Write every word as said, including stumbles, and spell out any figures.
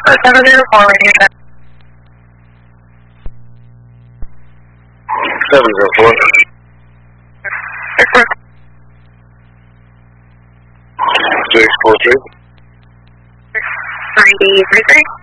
seven zero four radio check. seven zero four. six four three. ninety three three.